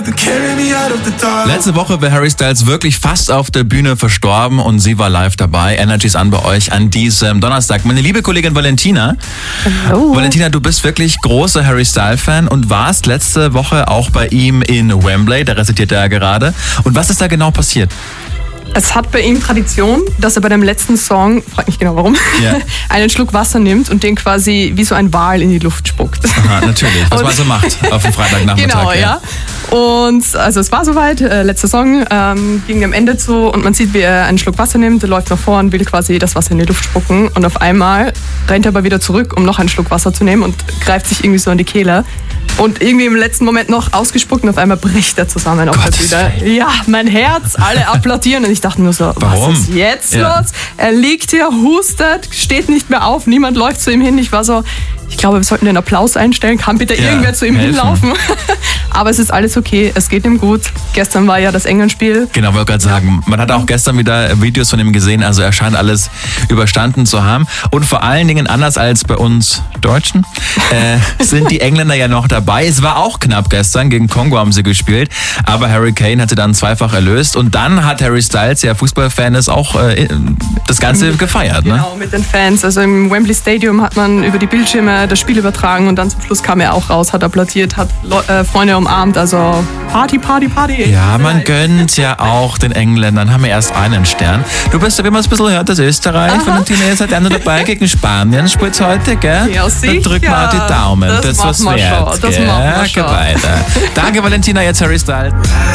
Letzte Woche wäre Harry Styles wirklich fast auf der Bühne verstorben und sie war live dabei. Energy's an bei euch an diesem Donnerstag. Meine liebe Kollegin Valentina. Hallo. Valentina, du bist wirklich großer Harry Styles-Fan und warst letzte Woche auch bei ihm in Wembley. Da residiert er ja gerade. Und was ist da genau passiert? Es hat bei ihm Tradition, dass er bei dem letzten Song, frag mich genau warum, einen Schluck Wasser nimmt und den quasi wie so ein Wal in die Luft spuckt. Aha, natürlich. Was man so macht auf dem Freitagnachmittag. Genau, ja. Und also es war soweit, letzter Song ging am Ende zu und man sieht, wie er einen Schluck Wasser nimmt, er läuft nach vorn, will quasi das Wasser in die Luft spucken und auf einmal rennt er aber wieder zurück, um noch einen Schluck Wasser zu nehmen und greift sich irgendwie so an die Kehle. Und irgendwie im letzten Moment noch ausgespuckt und auf einmal bricht er zusammen auf der Bühne. Ja, mein Herz, alle applaudieren und ich dachte nur so, warum? Was ist jetzt los? Er liegt hier, hustet, steht nicht mehr auf, niemand läuft zu ihm hin. Ich war so, ich glaube, wir sollten den Applaus einstellen, kann bitte irgendwer zu ihm hinlaufen. Aber es ist alles okay, es geht ihm gut. Gestern war ja das England-Spiel. Genau, wollte gerade sagen, man hat auch gestern wieder Videos von ihm gesehen, also er scheint alles überstanden zu haben. Und vor allen Dingen, anders als bei uns Deutschen, sind die Engländer ja noch dabei. Es war auch knapp gestern, gegen Kongo haben sie gespielt, aber Harry Kane hatte dann zweifach erlöst. Und dann hat Harry Styles, der Fußballfan ist, auch das Ganze gefeiert. Genau, mit den Fans. Also im Wembley Stadium hat man über die Bildschirme das Spiel übertragen und dann zum Schluss kam er auch raus, hat applaudiert, hat Freunde umarmt, also Party, Party, Party. Ja, man gönnt ja auch den Engländern, haben wir erst einen Stern. Du bist ja, wie man es ein bisschen hört, aus Österreich. Valentina, ihr seid einer dabei gegen Spanien, spielt heute, gell? Ja, sicher. Dann drück mal die Daumen, das was wert. Das machen wir schon. Weiter. Danke Valentina, jetzt Harry Styles.